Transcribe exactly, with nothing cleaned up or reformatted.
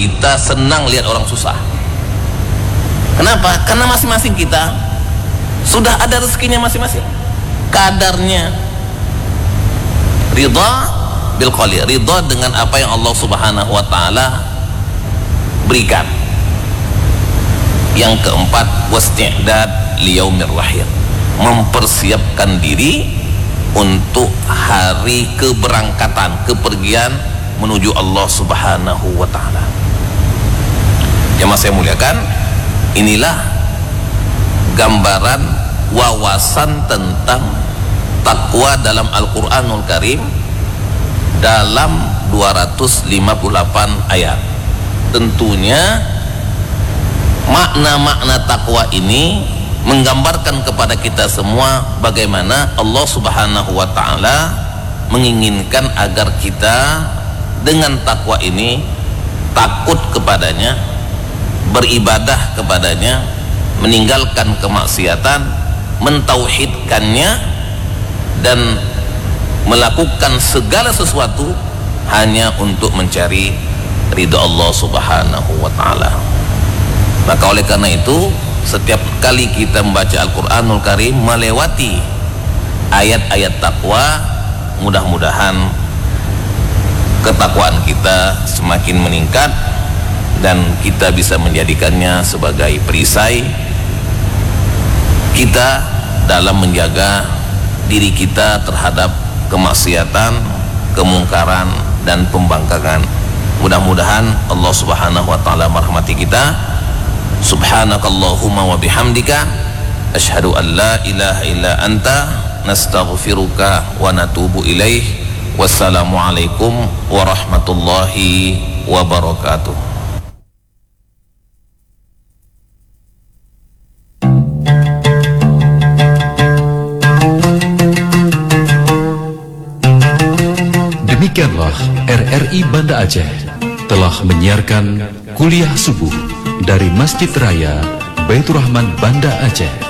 kita senang lihat orang susah. Kenapa? Karena masing-masing kita sudah ada rezekinya masing-masing, kadarnya. Ridha bil qalil, ridha dengan apa yang Allah Subhanahu wa taala berikan. Yang keempat, wasti'dad liyaumir rahil, mempersiapkan diri untuk hari keberangkatan, kepergian menuju Allah Subhanahu wa taala. Jemaah saya muliakan, inilah gambaran wawasan tentang takwa dalam Al-Qur'anul Karim dalam dua ratus lima puluh delapan ayat. Tentunya makna-makna takwa ini menggambarkan kepada kita semua bagaimana Allah Subhanahu wa taala menginginkan agar kita dengan takwa ini takut kepadanya, beribadah kepadanya, meninggalkan kemaksiatan, mentauhidkannya, dan melakukan segala sesuatu hanya untuk mencari ridha Allah Subhanahu wa taala. Maka oleh karena itu, setiap kali kita membaca Al-Qur'anul Karim melewati ayat-ayat takwa, mudah-mudahan ketakwaan kita semakin meningkat dan kita bisa menjadikannya sebagai perisai kita dalam menjaga diri kita terhadap kemaksiatan, kemungkaran, dan pembangkangan. Mudah-mudahan Allah Subhanahu wa taala merahmati kita. Subhanakallahumma wa bihamdika asyhadu an la ilaha illa anta nastaghfiruka wa natubu ilaih. Wassalamualaikum warahmatullahi wabarakatuh. Demikianlah R R I Banda Aceh telah menyiarkan kuliah subuh dari Masjid Raya Baitur Rahman Banda Aceh.